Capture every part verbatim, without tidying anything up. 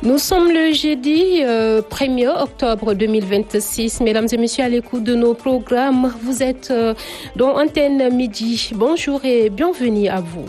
Nous sommes le jeudi euh, premier octobre deux mille vingt-six. Mesdames et messieurs, à l'écoute de nos programmes, vous êtes euh, dans Antenne Midi. Bonjour et bienvenue à vous.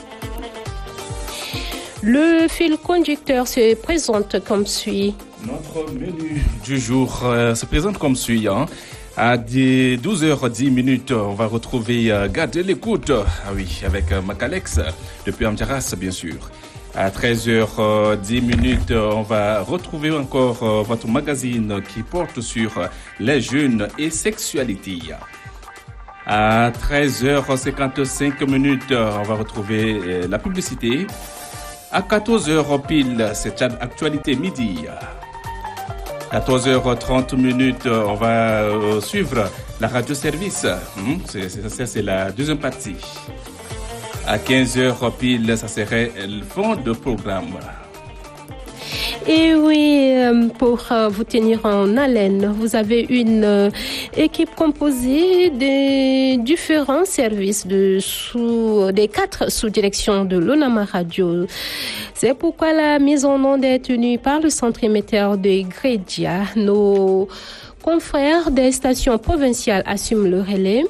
Le fil conducteur se présente comme suit. Notre menu du jour euh, se présente comme suit. Hein. À douze heures dix minutes, on va retrouver euh, Gardez l'écoute. Ah oui, avec euh, Macalex, depuis Amdiaras, bien sûr. À treize heures dix minutes, on va retrouver encore euh, votre magazine qui porte sur les jeunes et sexualité. À treize heures cinquante-cinq minutes, on va retrouver euh, la publicité. À quatorze heures pile, c'est Actualité Midi. À quatorze heures trente minutes, on va euh, suivre la radio-service. Hum, c'est, c'est, ça, c'est la deuxième partie. À quinze heures pile, ça serait le fond de programme. Et oui, pour vous tenir en haleine, vous avez une équipe composée des différents services de sous, des quatre sous-directions de l'ONAMA Radio. C'est pourquoi la mise en onde est tenue par le centre émetteur de Grédia. Nos confrères des stations provinciales assument le relais.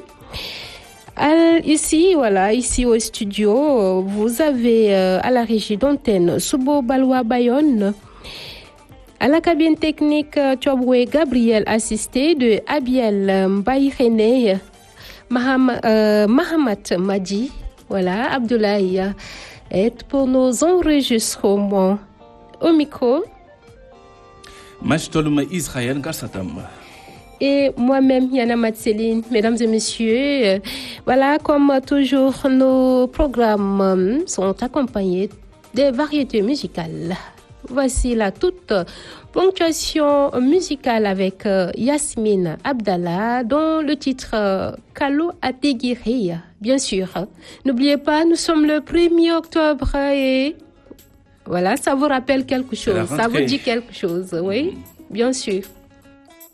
Ici, voilà, ici au studio, vous avez à la régie d'antenne Soubo Baloua Bayonne. À la cabine technique, Tchobwe Gabriel, assisté de Abiel Mbaye Maham, euh, Mahamat Madi, voilà, Abdoulaye, est pour nos enregistrements. Au micro, Machtolum Israël Gassatam. Et moi-même, Yana Matseline, mesdames et messieurs, euh, voilà, comme toujours, nos programmes sont accompagnés des variétés musicales. Voici la toute ponctuation musicale avec euh, Yasmine Abdallah, dont le titre euh, Kalo Ategiri, bien sûr. N'oubliez pas, nous sommes le premier octobre et voilà, ça vous rappelle quelque chose, ça vous dit quelque chose, oui, bien sûr.